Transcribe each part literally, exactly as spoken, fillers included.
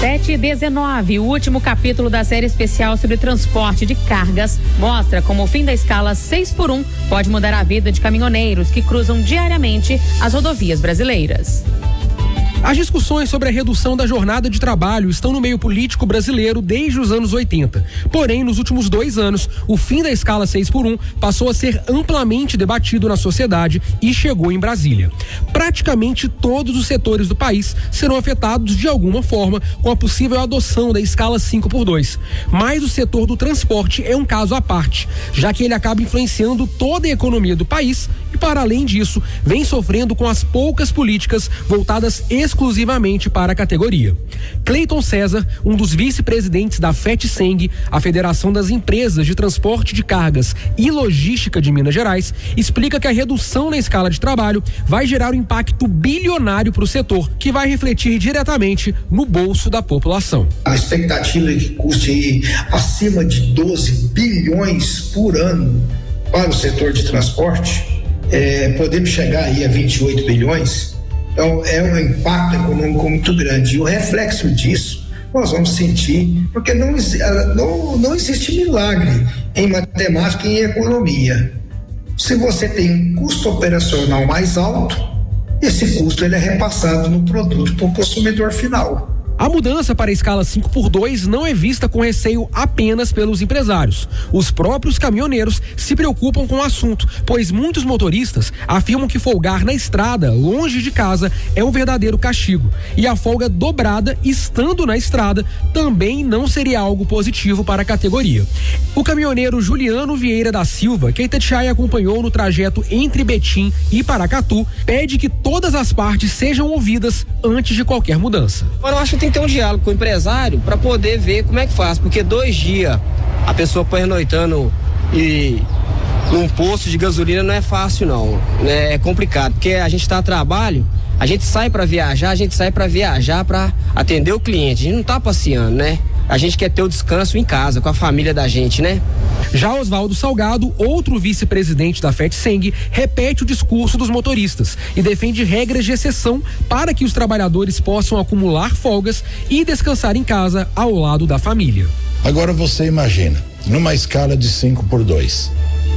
sete e dezenove, o último capítulo da série especial sobre transporte de cargas mostra como o fim da escala seis por um pode mudar a vida de caminhoneiros que cruzam diariamente as rodovias brasileiras. As discussões sobre a redução da jornada de trabalho estão no meio político brasileiro desde os anos oitenta. Porém, nos últimos dois anos, o fim da escala seis por um passou a ser amplamente debatido na sociedade e chegou em Brasília. Praticamente todos os setores do país serão afetados de alguma forma com a possível adoção da escala cinco por dois. Mas o setor do transporte é um caso à parte, já que ele acaba influenciando toda a economia do país e, para além disso, vem sofrendo com as poucas políticas voltadas exclusivamente exclusivamente para a categoria. Cleiton César, um dos vice-presidentes da FETSENG, a Federação das Empresas de Transporte de Cargas e Logística de Minas Gerais, explica que a redução na escala de trabalho vai gerar um impacto bilionário para o setor, que vai refletir diretamente no bolso da população. A expectativa é que custe acima de doze bilhões por ano para o setor de transporte, é, podemos chegar aí a vinte e oito bilhões. Então, é um impacto econômico muito grande. E o reflexo disso nós vamos sentir, porque não, não, não existe milagre em matemática e em economia. Se você tem um custo operacional mais alto, esse custo ele é repassado no produto para o consumidor final. A mudança para a escala cinco por dois não é vista com receio apenas pelos empresários. Os próprios caminhoneiros se preocupam com o assunto, pois muitos motoristas afirmam que folgar na estrada, longe de casa, é um verdadeiro castigo. E a folga dobrada, estando na estrada, também não seria algo positivo para a categoria. O caminhoneiro Juliano Vieira da Silva, que a Itatiaia acompanhou no trajeto entre Betim e Paracatu, pede que todas as partes sejam ouvidas antes de qualquer mudança. Eu acho que tem que ter um diálogo com o empresário para poder ver como é que faz, porque dois dias a pessoa pernoitando e num posto de gasolina não é fácil não, né? É complicado, porque a gente está a trabalho, a gente sai para viajar, a gente sai para viajar para atender o cliente, a gente não tá passeando, né? A gente quer ter o descanso em casa, com a família da gente, né? Já Oswaldo Salgado, outro vice-presidente da FETSENG, repete o discurso dos motoristas e defende regras de exceção para que os trabalhadores possam acumular folgas e descansar em casa ao lado da família. Agora você imagina, numa escala de cinco por dois,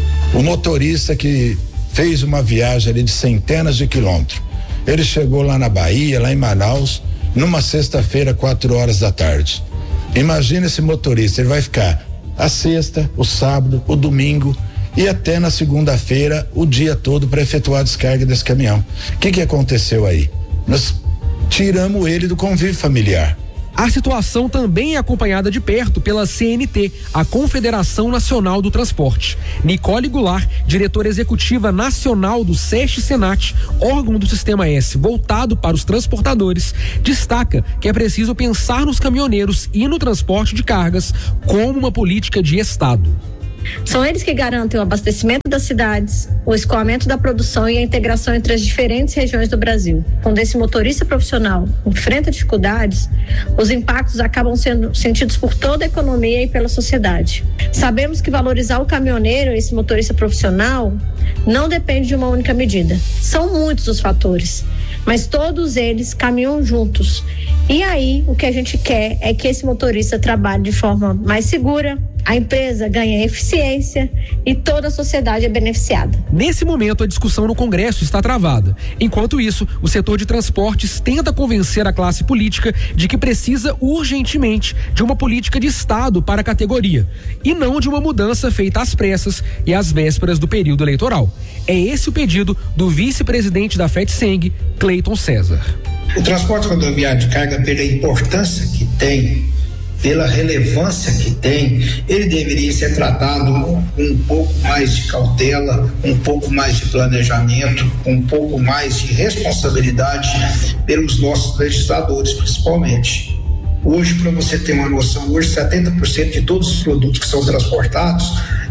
o motorista que fez uma viagem ali de centenas de quilômetros, ele chegou lá na Bahia, lá em Manaus, numa sexta-feira, quatro horas da tarde. Imagina esse motorista, ele vai ficar a sexta, o sábado, o domingo e até na segunda-feira o dia todo para efetuar a descarga desse caminhão. O que que aconteceu aí? Nós tiramos ele do convívio familiar. A situação também é acompanhada de perto pela C N T, a Confederação Nacional do Transporte. Nicole Goulart, diretora executiva nacional do SESC-Senat, órgão do Sistema S voltado para os transportadores, destaca que é preciso pensar nos caminhoneiros e no transporte de cargas como uma política de Estado. São eles que garantem o abastecimento das cidades, o escoamento da produção e a integração entre as diferentes regiões do Brasil. Quando esse motorista profissional enfrenta dificuldades, os impactos acabam sendo sentidos por toda a economia e pela sociedade. Sabemos que valorizar o caminhoneiro, esse motorista profissional, não depende de uma única medida. São muitos os fatores, mas todos eles caminham juntos. E aí, o que a gente quer é que esse motorista trabalhe de forma mais segura, a empresa ganha eficiência e toda a sociedade é beneficiada. Nesse momento, a discussão no Congresso está travada. Enquanto isso, o setor de transportes tenta convencer a classe política de que precisa urgentemente de uma política de Estado para a categoria e não de uma mudança feita às pressas e às vésperas do período eleitoral. É esse o pedido do vice-presidente da FETSENG, Cleiton César. O transporte rodoviário de carga, pela importância que tem, pela relevância que tem, ele deveria ser tratado com um pouco mais de cautela, um pouco mais de planejamento, um pouco mais de responsabilidade pelos nossos legisladores, principalmente. Hoje, para você ter uma noção, hoje setenta por cento de todos os produtos que são transportados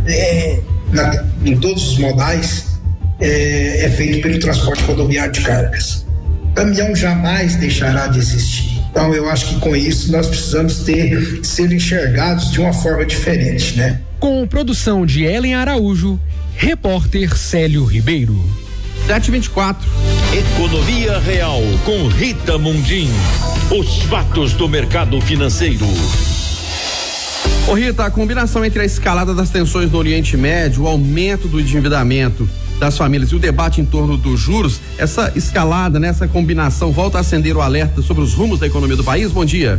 é, na, em todos os modais é, é feito pelo transporte rodoviário de cargas. O caminhão jamais deixará de existir. Então, eu acho que com isso nós precisamos ter ser enxergados de uma forma diferente, né? Com produção de Ellen Araújo, repórter Célio Ribeiro. sete e vinte e quatro. Economia Real com Rita Mundim. Os fatos do mercado financeiro. Ô Rita, a combinação entre a escalada das tensões no Oriente Médio, o aumento do endividamento das famílias e o debate em torno dos juros, essa escalada, né, essa combinação volta a acender o alerta sobre os rumos da economia do país? Bom dia.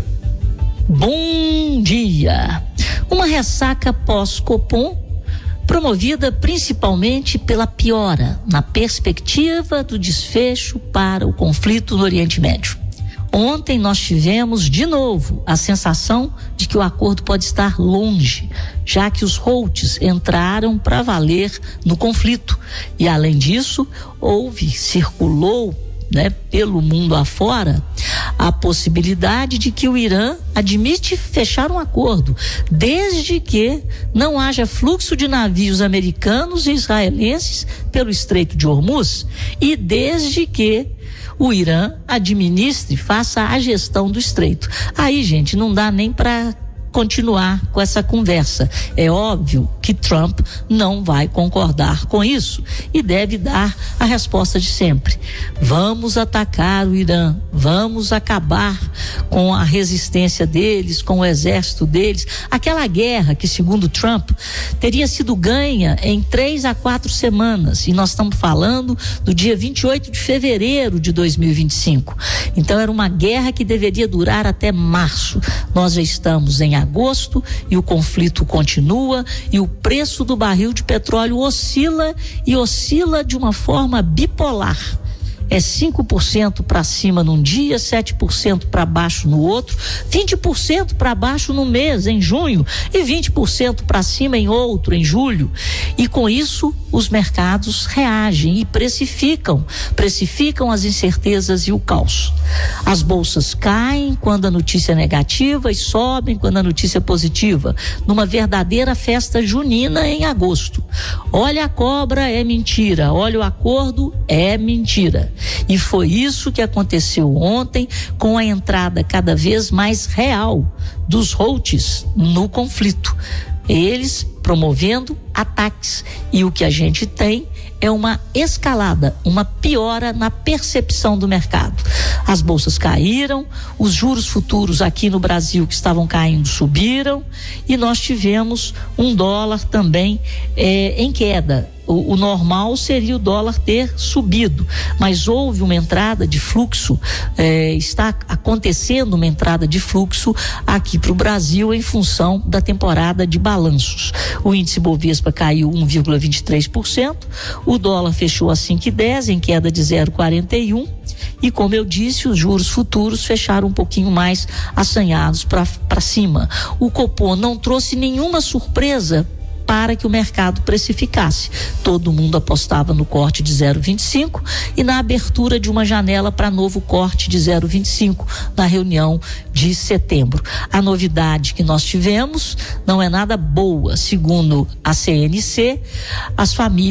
Bom dia. Uma ressaca pós-Copom, promovida principalmente pela piora na perspectiva do desfecho para o conflito no Oriente Médio. Ontem nós tivemos de novo a sensação de que o acordo pode estar longe, já que os Houthis entraram para valer no conflito. E além disso, houve, circulou, né, pelo mundo afora, a possibilidade de que o Irã admite fechar um acordo, desde que não haja fluxo de navios americanos e israelenses pelo Estreito de Hormuz e desde que o Irã administre, faça a gestão do estreito. Aí, gente, não dá nem para continuar com essa conversa. É óbvio que Trump não vai concordar com isso e deve dar a resposta de sempre. Vamos atacar o Irã, vamos acabar com a resistência deles, com o exército deles. Aquela guerra que, segundo Trump, teria sido ganha em três a quatro semanas. E nós estamos falando do dia vinte e oito de fevereiro de dois mil e vinte e cinco. Então era uma guerra que deveria durar até março. Nós já estamos em agosto e o conflito continua e o preço do barril de petróleo oscila e oscila de uma forma bipolar. É cinco por cento para cima num dia, sete por cento para baixo no outro, vinte por cento para baixo no mês, em junho, e vinte por cento para cima em outro, em julho. E com isso, os mercados reagem e precificam, precificam as incertezas e o caos. As bolsas caem quando a notícia é negativa e sobem quando a notícia é positiva, numa verdadeira festa junina em agosto. Olha a cobra, é mentira. Olha o acordo, é mentira. E foi isso que aconteceu ontem com a entrada cada vez mais real dos Houthis no conflito. Eles promovendo ataques. E o que a gente tem é uma escalada, uma piora na percepção do mercado. As bolsas caíram, os juros futuros aqui no Brasil que estavam caindo subiram e nós tivemos um dólar também eh, em queda. O, o normal seria o dólar ter subido, mas houve uma entrada de fluxo, eh, está acontecendo uma entrada de fluxo aqui para o Brasil em função da temporada de balanços. O índice Bovespa caiu um vírgula vinte e três por cento, o dólar fechou a cinco e dez em queda de zero vírgula quarenta e um e, como eu disse, os juros futuros fecharam um pouquinho mais assanhados para cima. O Copom não trouxe nenhuma surpresa para que o mercado precificasse. Todo mundo apostava no corte de zero vírgula vinte e cinco e na abertura de uma janela para novo corte de zero vírgula vinte e cinco na reunião de setembro. A novidade que nós tivemos não é nada boa, segundo a C N C, as famílias